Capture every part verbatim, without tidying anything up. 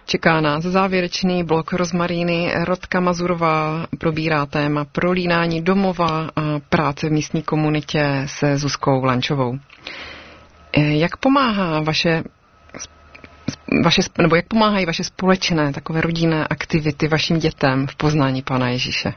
Čeká nás závěrečný blok Rozmaríny. Rodka Mazurová probírá téma prolínání domova a práce v místní komunitě se Zuzkou Lančovou. Jak pomáhá vaše, vaše, nebo jak pomáhají vaše společné takové rodinné aktivity vašim dětem v poznání Pána Ježíše?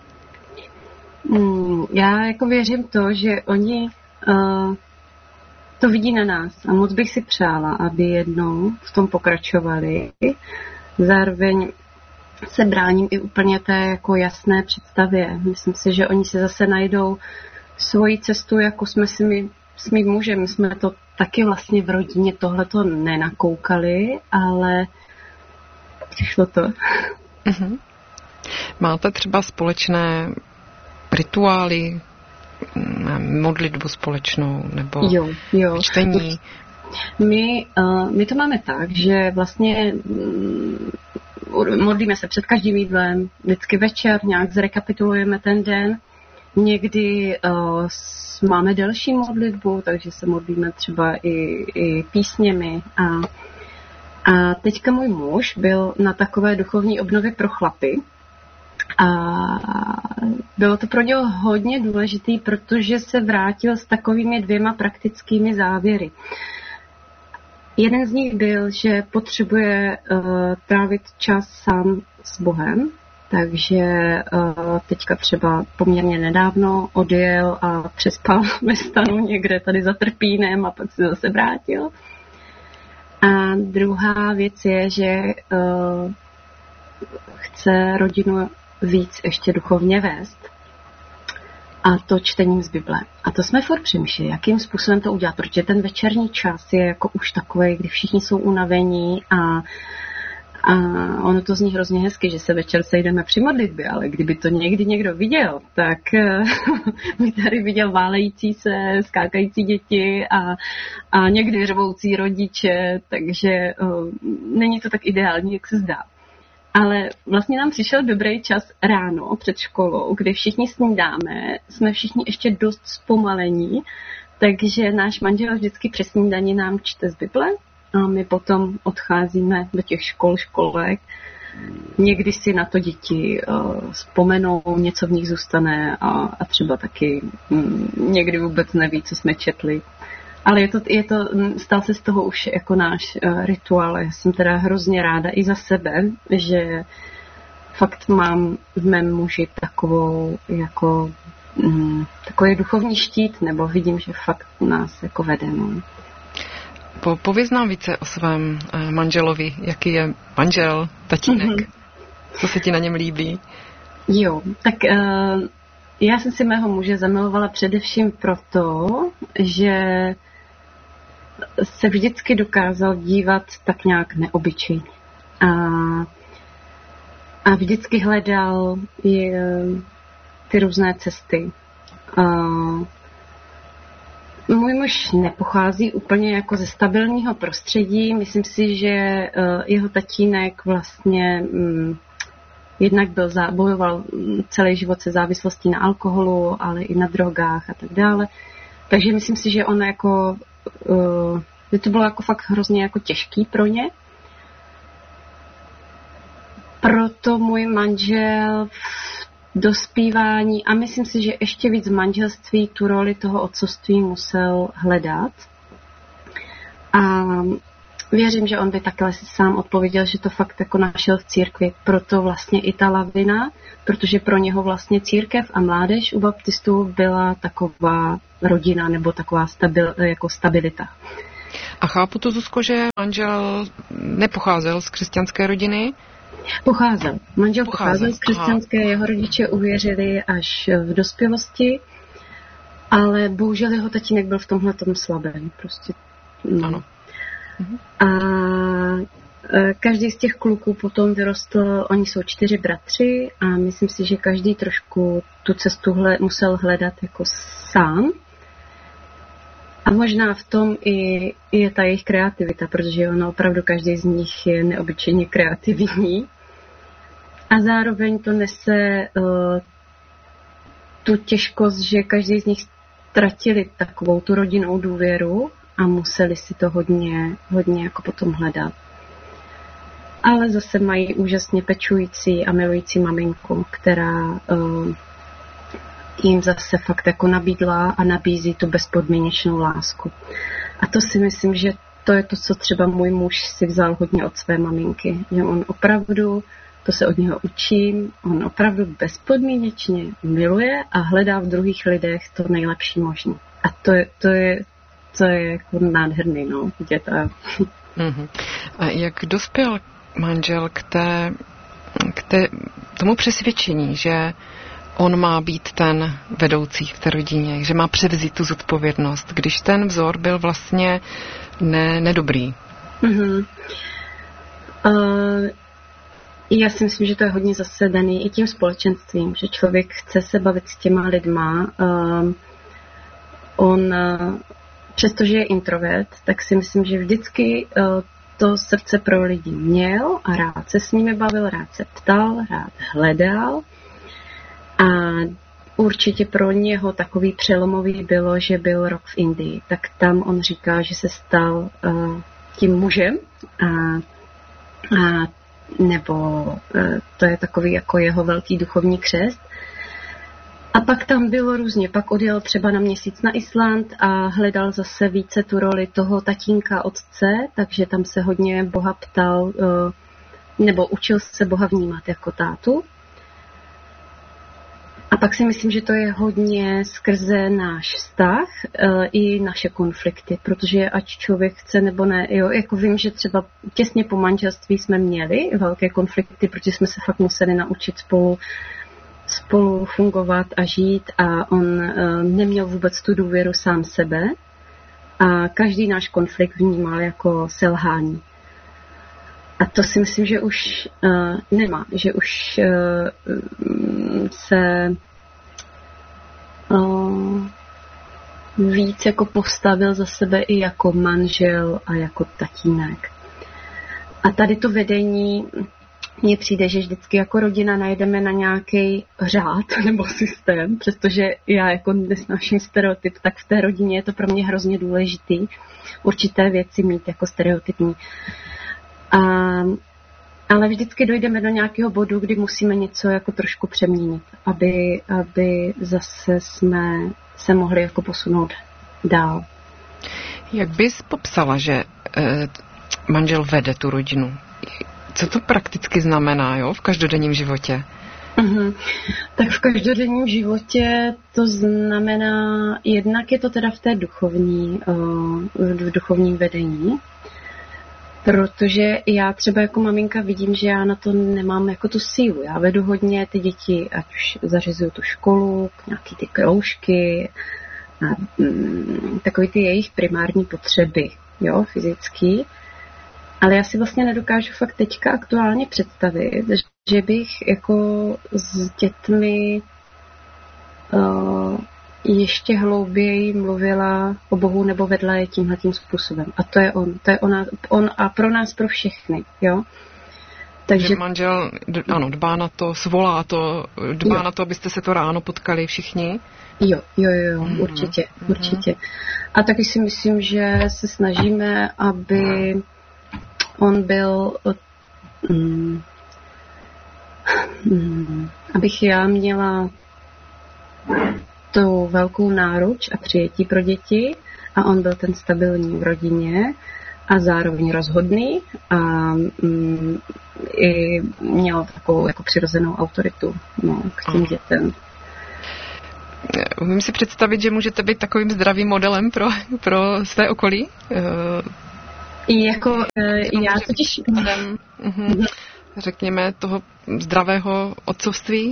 Já jako věřím to, že oni uh, to vidí na nás a moc bych si přála, aby jednou v tom pokračovali. Zároveň se bráním i úplně té jako jasné představě. Myslím si, že oni se zase najdou svoji cestu, jako jsme si my s mým mužem. My jsme to taky vlastně v rodině tohleto nenakoukali, ale přišlo to. Uh-huh. Máte třeba společné rituály, modlitbu společnou nebo jo, jo. čtení? My, uh, my to máme tak, že vlastně um, modlíme se před každým jídlem, vždycky večer nějak zrekapitulujeme ten den. Někdy uh, máme delší modlitbu, takže se modlíme třeba i, i písněmi. A, a teďka můj muž byl na takové duchovní obnově pro chlapy. A bylo to pro něho hodně důležitý, protože se vrátil s takovými dvěma praktickými závěry. Jeden z nich byl, že potřebuje uh, trávit čas sám s Bohem, takže uh, teďka třeba poměrně nedávno odjel a přespal ve stanu někde tady za Trpínem a pak se zase vrátil. A druhá věc je, že uh, chce rodinu víc ještě duchovně vést. A to čtením z Bible. A to jsme furt přemýšleli, jakým způsobem to udělat, protože ten večerní čas je jako už takový, kdy všichni jsou unavení a, a ono to zní hrozně hezky, že se večer sejdeme při modlitbě, ale kdyby to někdy někdo viděl, tak by tady viděl válející se, skákající děti a, a někdy řvoucí rodiče, takže uh, není to tak ideální, jak se zdá. Ale vlastně nám přišel dobrý čas ráno před školou, kdy všichni snídáme, jsme všichni ještě dost zpomalení, takže náš manžel vždycky při snídani nám čte z Bible a my potom odcházíme do těch škol, školek. Někdy si na to děti uh, vzpomenou, něco v nich zůstane a, a třeba taky um, někdy vůbec neví, co jsme četli. Ale je to, je to, stal se z toho už jako náš uh, rituál. Já jsem teda hrozně ráda i za sebe, že fakt mám v mém muži takovou jako um, takový duchovní štít, nebo vidím, že fakt nás jako vede. No. Po, pověz nám více o svém uh, manželovi, jaký je manžel, tatínek, mm-hmm. co se ti na něm líbí? Jo, tak uh, já jsem si mého muže zamilovala především proto, že se vždycky dokázal dívat tak nějak neobyčejně. A, a vždycky hledal i, ty různé cesty. A můj muž nepochází úplně jako ze stabilního prostředí. Myslím si, že jeho tatínek vlastně um, jednak byl za, bojoval celý život se závislostí na alkoholu, ale i na drogách a tak dále. Takže myslím si, že on jako Uh, že to bylo jako fakt hrozně jako těžký pro ně. Proto můj manžel v dospívání a myslím si, že ještě víc v manželství tu roli toho otcovství musel hledat. A věřím, že on by takhle si sám odpověděl, že to fakt jako našel v církvi. Proto vlastně i ta lavina, protože pro něho vlastně církev a mládež u baptistů byla taková rodina nebo taková stabil, jako stabilita. A chápu to, Zuzko, že manžel nepocházel z křesťanské rodiny? Pocházel. Manžel pocházel, pocházel z křesťanské, aha. Jeho rodiče uvěřili až v dospělosti, ale bohužel jeho tatínek byl v tomhletom slabý. Prostě. No. Ano. A každý z těch kluků potom vyrostl, oni jsou čtyři bratři a myslím si, že každý trošku tu cestu hle, musel hledat jako sám. A možná v tom i je ta jejich kreativita, protože ono opravdu každý z nich je neobyčejně kreativní. A zároveň to nese uh, tu těžkost, že každý z nich ztratili takovou tu rodinnou důvěru a museli si to hodně, hodně jako potom hledat. ale zase mají úžasně pečující a milující maminku, která uh, jim zase fakt jako nabídla a nabízí tu bezpodmínečnou lásku. A to si myslím, že to je to, co třeba můj muž si vzal hodně od své maminky. Že on opravdu, to se od něho učím, on opravdu bezpodmínečně miluje a hledá v druhých lidech to nejlepší možné. A to je, to je, to je jako nádherný, no, vidět. A... Mm-hmm. A jak dospěl manžel k té, k té, tomu přesvědčení, že on má být ten vedoucí v té rodině, že má převzít tu zodpovědnost, když ten vzor byl vlastně ne, nedobrý? Mm-hmm. Uh, já si myslím, že to je hodně zase daný i tím společenstvím, že člověk chce se bavit s těma lidma. Uh, on, uh, přestože je introvert, tak si myslím, že vždycky uh, to srdce pro lidi měl a rád se s nimi bavil, rád se ptal, rád hledal. A určitě pro něho takový přelomový bylo, že byl rok v Indii. Tak tam on říká, že se stal uh, tím mužem a, a nebo uh, to je takový jako jeho velký duchovní křest. A pak tam bylo různě. Pak odjel třeba na měsíc na Island a hledal zase více tu roli toho tatínka, otce, takže tam se hodně Boha ptal, uh, nebo učil se Boha vnímat jako tátu. A pak si myslím, že to je hodně skrze náš vztah e, i naše konflikty, protože ať člověk chce nebo ne, jo, jako vím, že třeba těsně po manželství jsme měli velké konflikty, protože jsme se fakt museli naučit spolu, spolu fungovat a žít a on e, neměl vůbec tu důvěru sám sebe a každý náš konflikt vnímal jako selhání. A to si myslím, že už uh, nemá, že už uh, se uh, víc jako postavil za sebe i jako manžel a jako tatínek. A tady to vedení, mně přijde, že vždycky jako rodina najdeme na nějaký řád nebo systém, přestože já jako nesnáším stereotyp, tak v té rodině je to pro mě hrozně důležitý určité věci mít jako stereotypní. A, ale vždycky dojdeme do nějakého bodu, kdy musíme něco jako trošku přeměnit, aby, aby zase jsme se mohli jako posunout dál. Jak bys popsala, že eh, manžel vede tu rodinu? Co to prakticky znamená, jo, v každodenním životě? Uh-huh. Tak v každodenním životě to znamená, jednak je to teda v té duchovní, uh, v duchovním vedení, protože já třeba jako maminka vidím, že já na to nemám jako tu sílu. Já vedu hodně ty děti, ať už zařizuju tu školu, nějaký ty kroužky, a, mm, takový ty jejich primární potřeby, jo, fyzický. Ale já si vlastně nedokážu fakt teďka aktuálně představit, že bych jako s dětmi uh, ještě hlouběji mluvila o Bohu nebo vedla je tímhletím způsobem. A to je on. To je ona, on a pro nás, pro všechny. Jo? Takže manžel ano, dbá na to, svolá to, dbá jo. na to, abyste se to ráno potkali všichni? Jo, jo, jo, mm-hmm. určitě, mm-hmm. určitě. A taky si myslím, že se snažíme, aby on byl, um, um, abych já měla tu velkou náruč a přijetí pro děti a on byl ten stabilní v rodině a zároveň rozhodný a um, i měl takovou jako přirozenou autoritu no, k těm dětem. Umím si představit, že můžete být takovým zdravým modelem pro, pro své okolí? I jako uh, já totiž... Modem, uh-huh, řekněme, toho zdravého otcovství?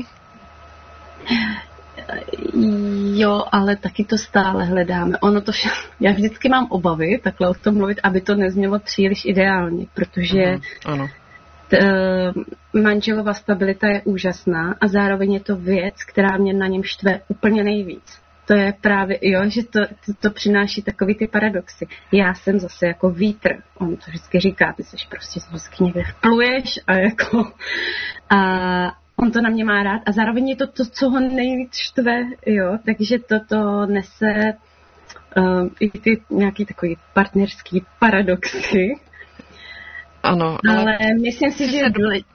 Jo, ale taky to stále hledáme. Ono to vše, já vždycky mám obavy takhle o tom mluvit, aby to neznělo příliš ideálně, protože uh-huh, ano. T, manželova stabilita je úžasná a zároveň je to věc, která mě na něm štve úplně nejvíc. To je právě, jo, že to, to, to přináší takový ty paradoxy. Já jsem zase jako vítr, on to vždycky říká, ty jsi prostě vždycky někde vpluješ a jako a on to na mě má rád a zároveň je to to, co ho nejvíc štve, jo, takže toto nese uh, i ty nějaký takový partnerský paradoxy. Ano, ale, ale myslím si, že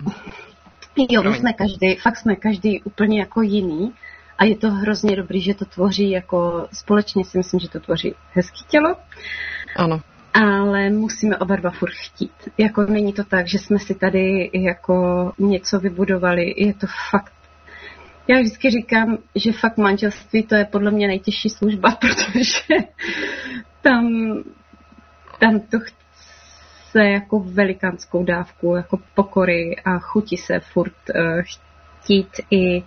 jo, my jsme každý, fakt jsme každý úplně jako jiný a je to hrozně dobrý, že to tvoří jako společně, si myslím, že to tvoří hezký tělo. Ano. Ale musíme oba dva furt chtít. Jako není to tak, že jsme si tady jako něco vybudovali. Je to fakt. Já vždycky říkám, že fakt manželství to je podle mě nejtěžší služba, protože tam, tam to chce jako velikánskou dávku, jako pokory a chuti se furt uh, chtít i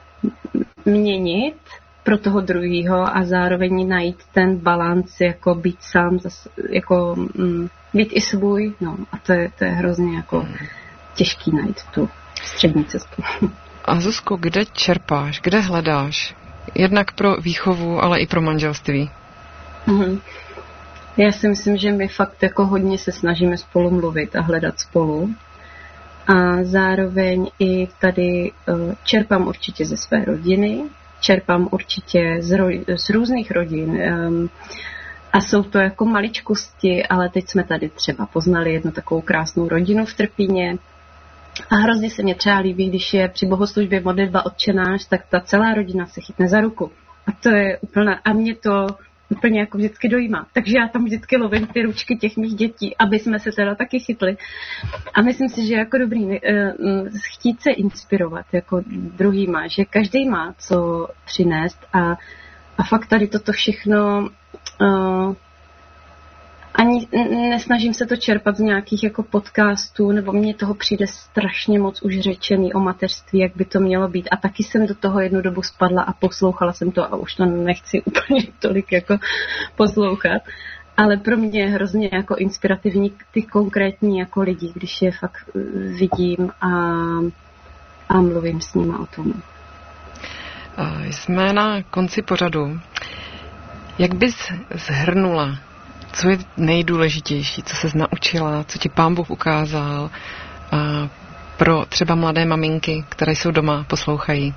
měnit pro toho druhýho a zároveň najít ten balans, jako být sám, jako mm, být i svůj, no a to je, to je hrozně jako těžký najít tu střední cestu. A Zuzko, kde čerpáš, kde hledáš? Jednak pro výchovu, ale i pro manželství. Mhm. Já si myslím, že my fakt jako hodně se snažíme spolu mluvit a hledat spolu. A zároveň i tady uh, čerpám určitě ze své rodiny, čerpám určitě z, ro- z různých rodin um, a jsou to jako maličkosti, ale teď jsme tady třeba poznali jednu takovou krásnou rodinu v Trpíně a hrozně se mě třeba líbí, když je při bohoslužbě modlitba Otčenáš, tak ta celá rodina se chytne za ruku a to je úplně, a mě to úplně jako vždycky dojímá. Takže já tam vždycky lovím ty ručky těch mých dětí, aby jsme se teda taky chytli. A myslím si, že jako dobrý uh, chtít se inspirovat jako druhýma, že každý má co přinést a, a fakt tady toto všechno uh, ani nesnažím se to čerpat z nějakých jako podcastů, nebo mně toho přijde strašně moc už řečený o mateřství, jak by to mělo být. A taky jsem do toho jednu dobu spadla a poslouchala jsem to a už to nechci úplně tolik jako poslouchat. Ale pro mě je hrozně jako inspirativní ty konkrétní jako lidi, když je fakt vidím a, a mluvím s nimi o tom. Jsme na konci pořadu. Jak bys shrnula, co je nejdůležitější, co ses naučila, co ti Pán Bůh ukázal a pro třeba mladé maminky, které jsou doma, poslouchají?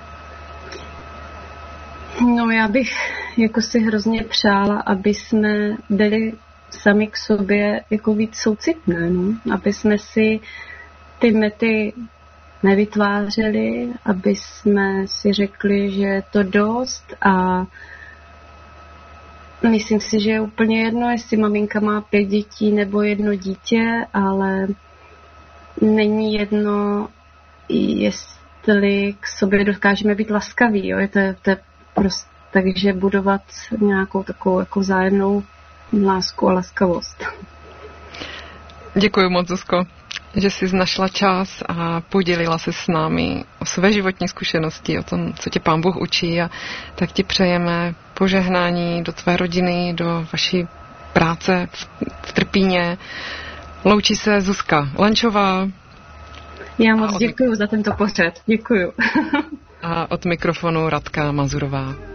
No já bych jako si hrozně přála, aby jsme byli sami k sobě jako víc soucitné, no? Aby jsme si ty mety nevytvářeli, aby jsme si řekli, že je to dost a myslím si, že je úplně jedno, jestli maminka má pět dětí nebo jedno dítě, ale není jedno, jestli k sobě dokážeme být laskaví. Jo? Je to, to je prostě, takže budovat nějakou takovou jako vzájemnou lásku a laskavost. Děkuji moc, Zuzko, že jsi našla čas a podělila se s námi o své životní zkušenosti, o tom, co tě Pán Bůh učí a tak ti přejeme požehnání do tvé rodiny, do vaší práce v, v Trpíně. Loučí se Zuzka Lančová. Já moc děkuji za tento pořad. Děkuji. A od mikrofonu Radka Mazurová.